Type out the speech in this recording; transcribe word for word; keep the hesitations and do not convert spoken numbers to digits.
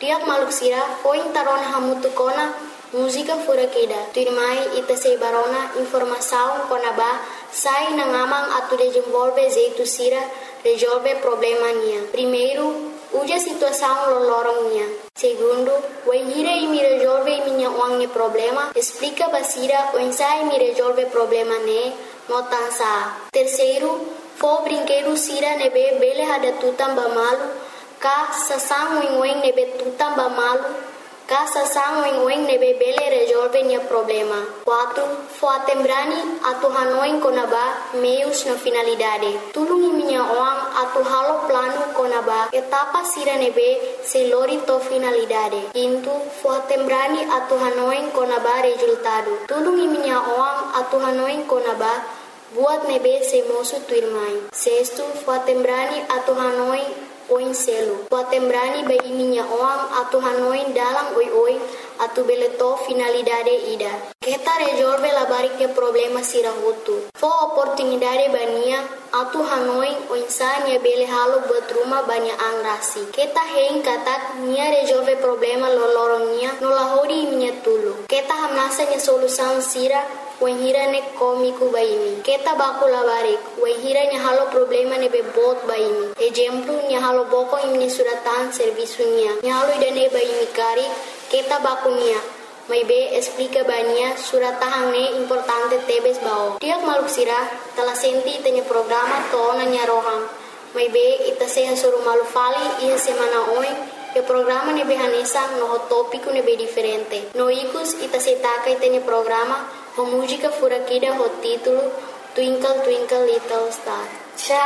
Tiak maluk sira foi tarona hamutu kona música fura kida. Tuirmai ita sei barona informação konaba sai na ngamang atu desenvolve jeito sira resolve problema nia. Primeiro, uja situação lolorong nia. Segundo, o enhira e me resolve minha uang problema. Explica basira o ensai me resolve problema ne notansa. Terceiro, fo brinquedo sira nebe bele hada tutam bamalu ka sasang wing wing nebe tutam bamalu ka sasang wing wing nebe bele resolve nia problema. Quatro, fo atembrani atu hanoin konaba meios na finalidade. Tulungi minha uang atu halo plano konaba etapa sira nebe se lori to finalidade. Quinto, fo atembrani atu hanoin konaba resultado. Tulungi minha uang atu hanoin konaba buat nebe se mosu tuirmai. Sexto, fo atembrani atu hanoin oin selo. Fo atembrani bai minha uang atu hanoin dalam oi oi atu beleto finalidade ida. Kita resolve labarik ke problema sira hutu. Fo oportunidade bania atu hanoin oinsanya bele halo buat rumah banyak angrasi. Kita hein katak nia resolve problema lolorong nia nolahori minha tulu. Kita hamnasa nya solusan sira wenhira ne komiku baimi. Kita baku labarik wenhira nya halo problema ne bebot baimi. Exemplo nya halo boko imni suratan servisu nia. Nya halo idane baimi kari kita baku nia. Mai be explica bania suratahang ne importante tebes bao. Tiak maluk sira telah senti tanya programa to nya rohang. Mai be ita seha suruh malu fali iha semana oi. E programa ne be hanesa no tópico ne be diferente. No ikus ita se taka tanya programa o música fura kida ho título Twinkle Twinkle Little Star. Tchau.